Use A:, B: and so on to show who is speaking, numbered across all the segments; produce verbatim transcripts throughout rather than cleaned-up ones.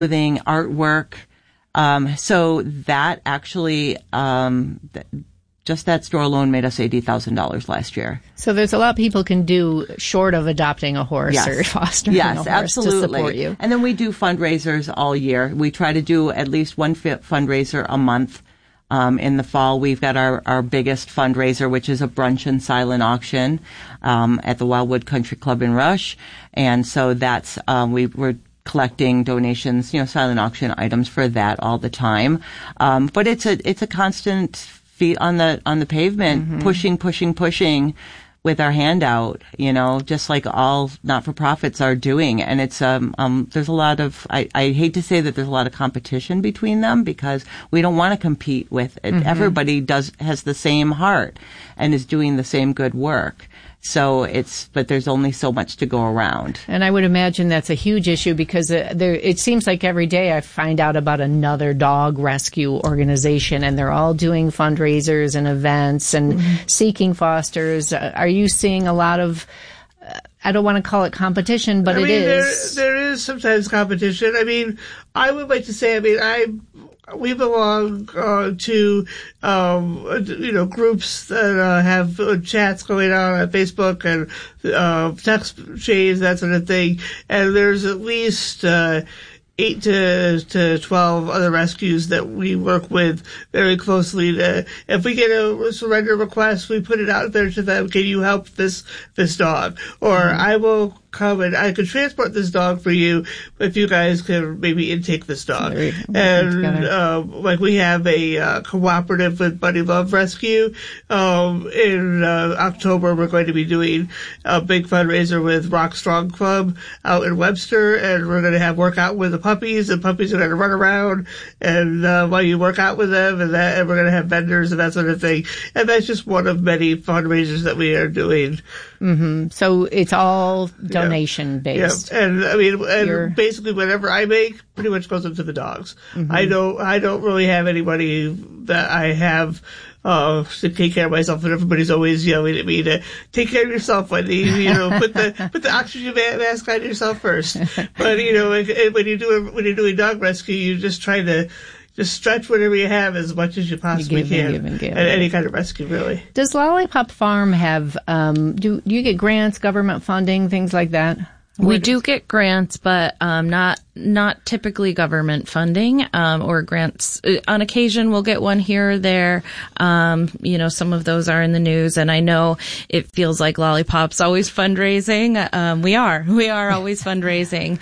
A: clothing, artwork. Um, so that actually, um, th- just that store alone made us eighty thousand dollars last year.
B: So there's a lot people can do short of adopting a horse
A: yes.
B: or fostering
A: yes,
B: a horse
A: absolutely.
B: to support you.
A: And then we do fundraisers all year. We try to do at least one f- fundraiser a month. Um, in the fall, we've got our, our biggest fundraiser, which is a brunch and silent auction um, at the Wildwood Country Club in Rush. And so that's, um, we, we're collecting donations, you know, silent auction items for that all the time. Um, but it's a, it's a constant feet on the, on the pavement, mm-hmm. pushing, pushing, pushing with our hand out, you know, just like all not-for-profits are doing. And it's, um, um, there's a lot of, I, I hate to say that there's a lot of competition between them because we don't want to compete with it. Mm-hmm. Everybody does, has the same heart and is doing the same good work. So it's, but there's only so much to go around.
B: And I would imagine that's a huge issue because uh, there, it seems like every day I find out about another dog rescue organization and they're all doing fundraisers and events and mm-hmm. seeking fosters. Uh, are you seeing a lot of, uh, I don't want to call it competition, but
C: I
B: it
C: mean,
B: is.
C: There, there is sometimes competition. I mean, I would like to say, I mean, I, we belong uh, to, um, you know, groups that uh, have uh, chats going on on Facebook and uh, text chains, that sort of thing. And there's at least uh, eight to to twelve other rescues that we work with very closely. To, if we get a surrender request, we put it out there to them. Can you help this this dog? Or mm-hmm. I will come and I could transport this dog for you if you guys can maybe intake this dog. And uh, like we have a uh, cooperative with Buddy Love Rescue. Um, in uh, October, we're going to be doing a big fundraiser with Rock Strong Club out in Webster, and we're going to have workout with the puppies. And puppies are going to run around and uh, while you work out with them, and that, and we're going to have vendors and that sort of thing. And that's just one of many fundraisers that we are doing.
B: Mm-hmm. So it's all donation based.
C: Yeah, and I mean, and You're... basically whatever I make pretty much goes into the dogs. Mm-hmm. I don't, I don't really have anybody that I have uh to take care of myself, and everybody's always yelling at me to take care of yourself, Wendy. You know, put the put the oxygen mask on yourself first. But you know, when you do a, when you're doing dog rescue, you just try to. Just stretch whatever you have as much as you possibly
B: you give
C: can.
B: And give and give.
C: At any kind of rescue, really.
B: Does Lollipop Farm have, um, do, do you get grants, government funding, things like that?
D: We do get grants, but um, not not typically government funding um, or grants. On occasion, we'll get one here or there. Um, you know, some of those are in the news, and I know it feels like Lollipop's always fundraising. Um, we are. We are always fundraising.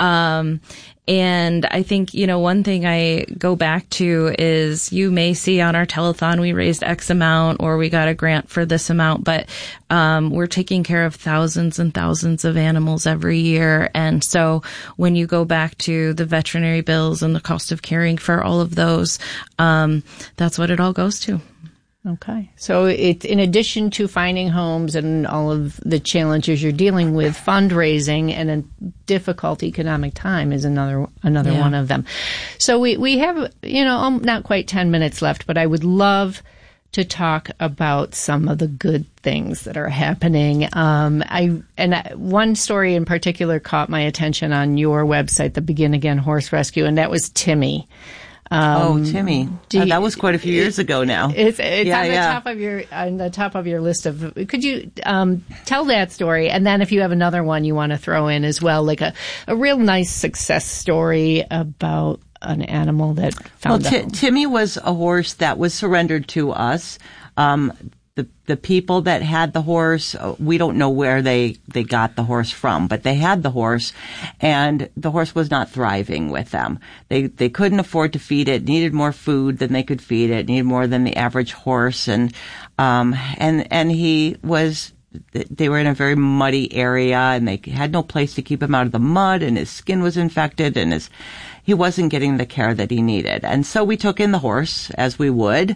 D: Um And I think, you know, one thing I go back to is you may see on our telethon we raised X amount or we got a grant for this amount, but um we're taking care of thousands and thousands of animals every year. And so when you go back to the veterinary bills and the cost of caring for all of those, um that's what it all goes to.
B: Okay. So it's in addition to finding homes and all of the challenges you're dealing with, fundraising and a difficult economic time is another another yeah. one of them. So we, we have, you know, um, not quite ten minutes left, but I would love to talk about some of the good things that are happening. Um, I and I, one story in particular caught my attention on your website, the Begin Again Horse Rescue, and that was Timmy.
A: Um, oh, Timmy! You, oh, that was quite a few years ago now.
B: It's, it's
A: yeah,
B: on the
A: yeah.
B: top of your on the top of your list of. Could you um, tell that story, and then if you have another one you want to throw in as well, like a, a real nice success story about an animal that found.
A: Well, T- Timmy was a horse that was surrendered to us. Um, The, the people that had the horse, we don't know where they, they got the horse from, but they had the horse and the horse was not thriving with them. They, they couldn't afford to feed it, needed more food than they could feed it, needed more than the average horse. And, um, and, and he was, they were in a very muddy area and they had no place to keep him out of the mud, and his skin was infected and his, he wasn't getting the care that he needed. And so we took in the horse, as we would,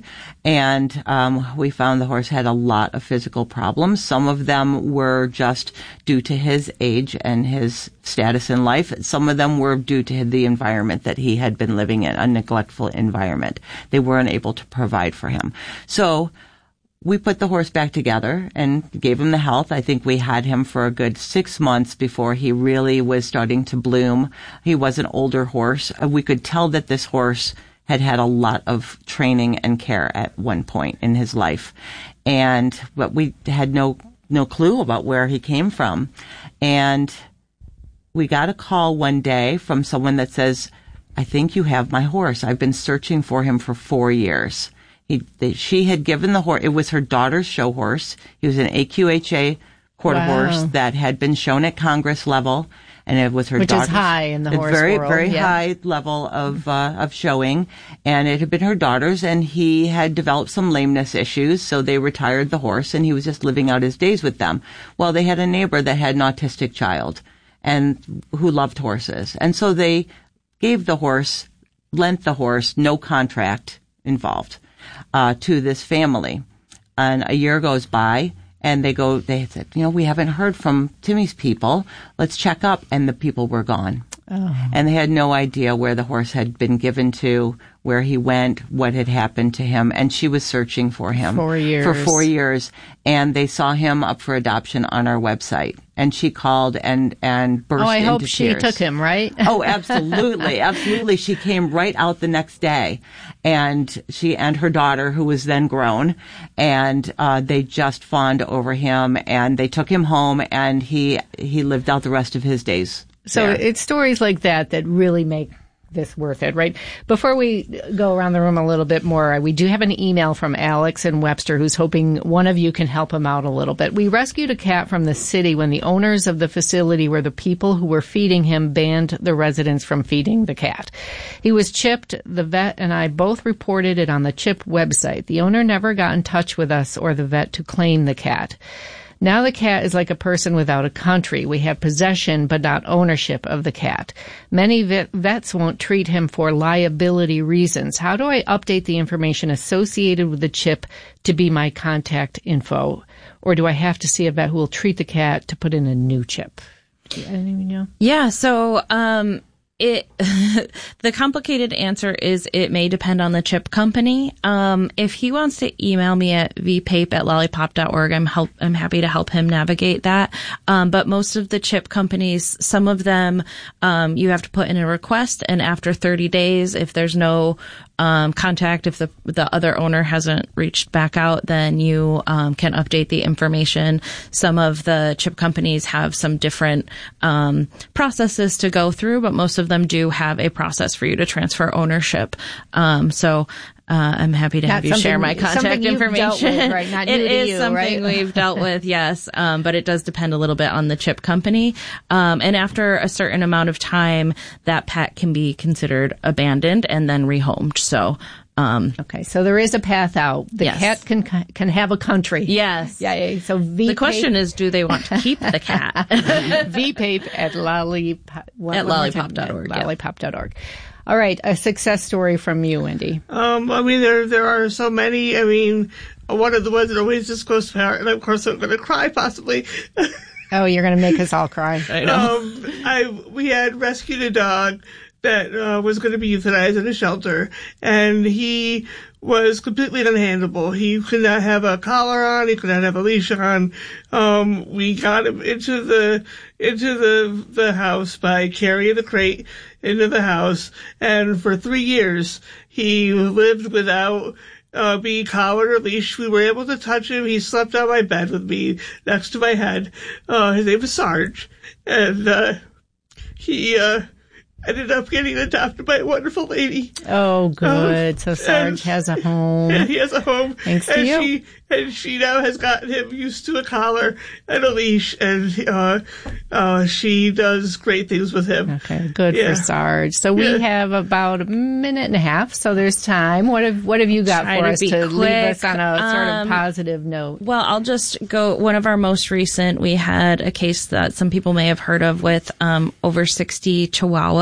A: and um we found the horse had a lot of physical problems. Some of them were just due to his age and his status in life. Some of them were due to the environment that he had been living in, a neglectful environment. They weren't able to provide for him. So we put the horse back together and gave him the health. I think we had him for a good six months before he really was starting to bloom. He was an older horse. We could tell that this horse had had a lot of training and care at one point in his life. And, but we had no, no clue about where he came from. And we got a call one day from someone that says, I think you have my horse. I've been searching for him for four years. He, they, she had given the horse, it was her daughter's show horse. He was an A Q H A quarter
B: Wow.
A: horse that had been shown at Congress level. And it was her
B: Which
A: daughter's.
B: is high in the
A: It's
B: horse
A: very,
B: world.
A: very
B: yeah.
A: high level of, uh, of showing. And it had been her daughter's, and he had developed some lameness issues, so they retired the horse, and he was just living out his days with them. Well, they had a neighbor that had an autistic child, and who loved horses. And so they gave the horse, lent the horse, no contract involved, uh, to this family. And a year goes by, and they go, they said, you know, we haven't heard from Timmy's people. Let's check up. And the people were gone. Oh. And they had no idea where the horse had been given to, where he went, what had happened to him. And she was searching for him.
B: Four years.
A: For four years. And they saw him up for adoption on our website. And she called and, and burst
B: Oh, I
A: into
B: hope she
A: tears.
B: took him, right?
A: Oh, absolutely. Absolutely. She came right out the next day, and she and her daughter, who was then grown, and, uh, they just fawned over him, and they took him home, and he, he lived out the rest of his days.
B: So
A: there.
B: it's stories like that that really make this worth it, right? Before we go around the room a little bit more, we do have an email from Alex in Webster who's hoping one of you can help him out a little bit. We rescued a cat from the city when the owners of the facility were the people who were feeding him banned the residents from feeding the cat. He was chipped. The vet and I both reported it on the CHIP website. The owner never got in touch with us or the vet to claim the cat. Now the cat is like a person without a country. We have possession but not ownership of the cat. Many vet- vets won't treat him for liability reasons. How do I update the information associated with the chip to be my contact info? Or do I have to see a vet who will treat the cat to put in a new chip? Do you anyone know?
D: Yeah, so um it the complicated answer is it may depend on the chip company. Um if he wants to email me at v pape at lollipop dot org, I'm help I'm happy to help him navigate that. Um but most of the chip companies, some of them um you have to put in a request, and after thirty days, if there's no um contact, if the the other owner hasn't reached back out, then you um can update the information. Some of the chip companies have some different um processes to go through, but most of them do have a process for you to transfer ownership. Um, so uh, I'm happy to
B: Not
D: have you share my
B: something-
D: contact
B: something you've
D: information.
B: dealt with, right? Not
D: It
B: new to
D: is
B: you,
D: something
B: right?
D: we've dealt with, yes, um, but it does depend a little bit on the chip company. Um, and after a certain amount of time, that pet can be considered abandoned and then rehomed. So. Um,
B: Okay, so there is a path out. The
D: Yes.
B: cat can can have a country.
D: yes.
B: Yeah, yeah. So V
D: The question is, do they want to keep the cat?
B: V pape at lollipop
D: At lollipop dot org, yeah.
B: lollipop dot org. All right, a success story from you, Wendy.
C: Um, I mean, there there are so many. I mean, one of the ones that always just goes to my heart, and of course I'm going to cry possibly.
B: Oh, you're going to make us all cry.
D: I know.
C: um, I we had rescued a dog that uh, was going to be euthanized in a shelter, and he was completely unhandleable. He could not have a collar on. He could not have a leash on. Um, we got him into the into the the house by carrying the crate into the house, and for three years he lived without uh, being collared or leashed. We were able to touch him. He slept on my bed with me next to my head. Uh, his name was Sarge, and uh, he. Uh, ended up getting adopted by a wonderful lady.
B: Oh, good.
C: Um,
B: so Sarge
C: and-
B: has a home.
C: And he has a home.
B: Thanks to
C: and
B: you.
C: She, and she now has gotten him used to a collar and a leash, and uh, uh, she does great things with him.
B: Okay, good
C: Yeah.
B: for Sarge. So we
C: Yeah.
B: have about a minute and a half, so there's time. What have what have you got
D: Try
B: for
D: to
B: us
D: be
B: to leave
D: quick.
B: us on a sort of
D: Um,
B: positive note?
D: Well, I'll just go. One of our most recent, we had a case that some people may have heard of with um, over sixty Chihuahuas.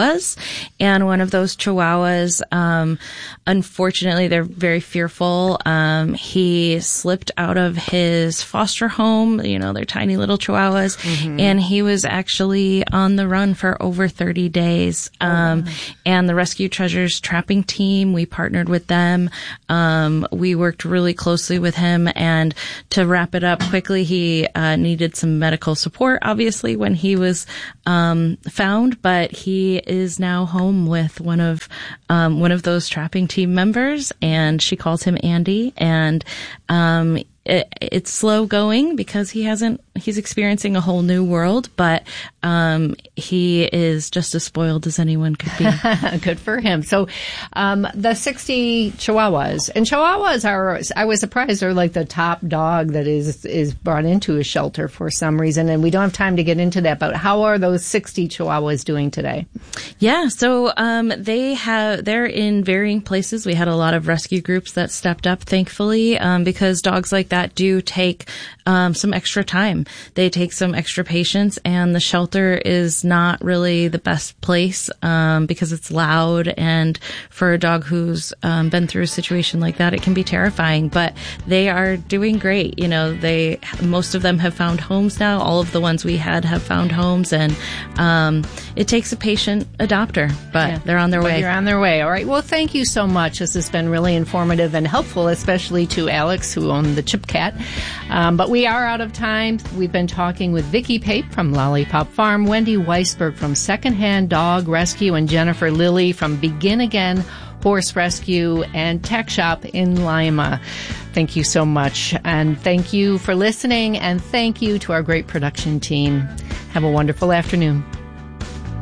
D: chihuahuas, and one of those chihuahuas, um, unfortunately, they're very fearful. Um, he slipped out of his foster home. You know, they're tiny little chihuahuas, mm-hmm. and he was actually on the run for over thirty days. Um, oh, and the Rescue Treasures trapping team, we partnered with them. Um, we worked really closely with him, and to wrap it up quickly, he uh, needed some medical support, obviously, when he was um, found, but he is now home with one of um, one of those trapping team members, and she calls him Andy, and um, it, it's slow going because he hasn't, he's experiencing a whole new world, but um, he is just as spoiled as anyone could be.
B: Good for him. So um, the sixty Chihuahuas, and Chihuahuas are, I was surprised, are like the top dog that is is brought into a shelter for some reason, and we don't have time to get into that, but how are those sixty Chihuahuas doing today?
D: Yeah, so um, they have, they're in varying places. We had a lot of rescue groups that stepped up, thankfully, um, because dogs like that do take um, some extra time. They take some extra patience, and the shelter is not really the best place um, because it's loud, and for a dog who's um, been through a situation like that, it can be terrifying. But they are doing great. You know, they most of them have found homes now. All of the ones we had have found homes, and um, it takes a patient adopter, but yeah. they're on their
B: but
D: way.
B: You're on their way. All right. Well, thank you so much. This has been really informative and helpful, especially to Alex, who owned the Chip Cat. Um, but we are out of time. We've been talking with Vicki Pape from Lollipop Farm, Wendy Weisberg from Secondhand Dog Rescue, and Jennifer Lilly from Begin Again Horse Rescue and Tech Shop in Lima. Thank you so much. And thank you for listening. And thank you to our great production team. Have a wonderful afternoon.